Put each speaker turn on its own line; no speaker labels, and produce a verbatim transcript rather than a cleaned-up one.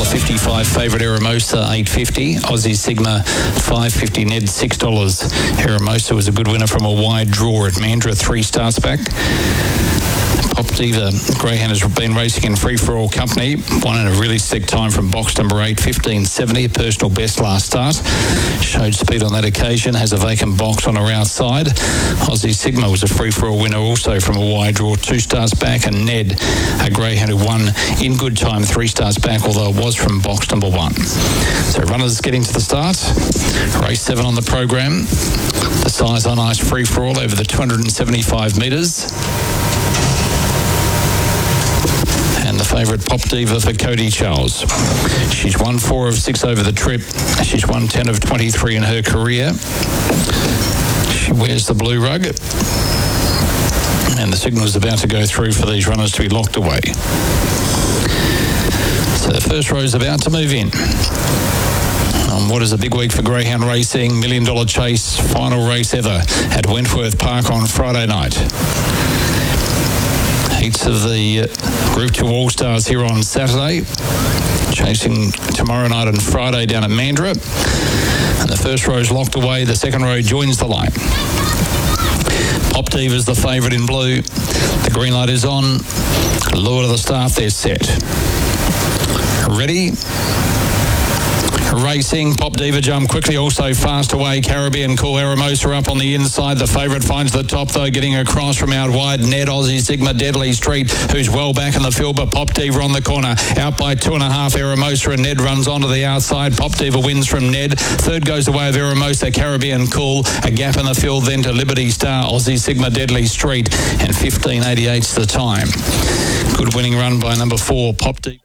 fifty-five favourite Eramosa, eight fifty. Aussie Sigma, five fifty. Ned, six dollars. Eramosa was a good winner from a wide draw at Mandurah, three starts back. Pop Diva Greyhound has been racing in free-for-all company. Won in a really sick time from box number eight, fifteen seventy, a personal best last start. Showed speed on that occasion, has a vacant box on her outside. Aussie Sigma was a free-for-all winner also from a wide draw, two starts back. And Ned, a Greyhound who won in good time, three starts back, although it was from box number one. So runners getting to the start. Race seven on the program. The size on ice free-for-all over the two hundred seventy-five metres. And the favourite Pop Diva for Cody Charles. She's won four of six over the trip. She's won ten of twenty-three in her career. She wears the blue rug. And the signal is about to go through for these runners to be locked away. So the first row is about to move in. On what is a big week for greyhound racing, Million Dollar Chase, final race ever at Wentworth Park on Friday night. Heats of the Group two All-Stars here on Saturday. Chasing tomorrow night and Friday down at Mandurah. And the first row is locked away. The second row joins the line. Pop Diva's the favourite in blue. The green light is on. Lure to the start, they're set. Ready? Racing, Pop Diva jump quickly, also fast away. Caribbean Cool, Eramosa up on the inside. The favourite finds the top though, getting across from out wide. Ned, Aussie Sigma, Deadly Street, who's well back in the field, but Pop Diva on the corner. Out by two and a half, Eramosa, and Ned runs onto the outside. Pop Diva wins from Ned. Third goes the way of Eramosa, Caribbean Cool. A gap in the field then to Liberty Star, Aussie Sigma, Deadly Street, and fifteen eighty-eight's the time. Good winning run by number four, Pop Diva.